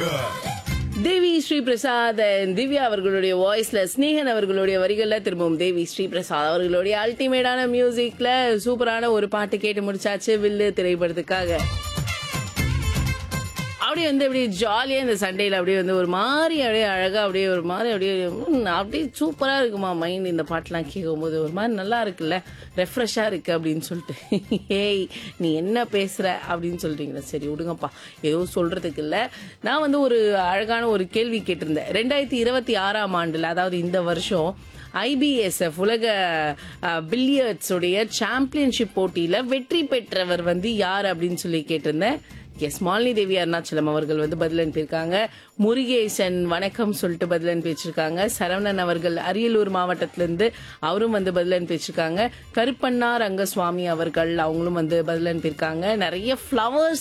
தேவி ஸ்ரீ பிரசாத் திவ்யா அவர்களுடைய வாய்ஸ்ல ஸ்னேகன் அவர்களுடைய வரிகள்ல திரும்பவும் தேவி ஸ்ரீ பிரசாத் அவர்களுடைய அல்டிமேட்டான மியூசிக்ல சூப்பரான ஒரு பாட்டு கேட்டு முடிச்சாச்சு வில்லு திரைப்படத்துக்காக. அப்படியே அப்படியே ஜாலியா இந்த சண்டேல அப்படியே ஒரு மாதிரி அப்படியே அழகா அப்படியே ஒரு மாதிரி அப்படியே சூப்பரா இருக்குமா மைண்ட். இந்த பாட்டெல்லாம் கேட்கும் போது ஒரு மாதிரி நல்லா இருக்குல்ல, ரெஃப்ரெஷ்ஷா இருக்கு அப்படின்னு சொல்லிட்டு. ஏய் நீ என்ன பேசுற அப்படின்னு சொல்றீங்களா? சரி விடுங்கப்பா, ஏதோ சொல்றதுக்கு இல்ல. நான் ஒரு அழகான ஒரு கேள்வி கேட்டிருந்தேன். 2026ஆம் ஆண்டுல, அதாவது இந்த வருஷம் IBSF உலக பில்லியர்ட்ஸ் உடைய சாம்பியன்ஷிப் போட்டியில வெற்றி பெற்றவர் யார் அப்படின்னு சொல்லி கேட்டிருந்தேன். எஸ், மாலினி தேவி அருணாச்சலம் அவர்கள் பதில் அனுப்பியிருக்காங்க. முருகேசன் வணக்கம் சொல்லிட்டு பதில் அனுப்பிச்சிருக்காங்க. சரவணன் அவர்கள் அரியலூர் மாவட்டத்திலிருந்து அவரும் பதில் அனுப்பிச்சிருக்காங்க. கருப்பண்ணா ரங்கசுவாமி அவர்கள் அவங்களும் பதில் அனுப்பியிருக்காங்க. நிறைய ஃப்ளவர்ஸ்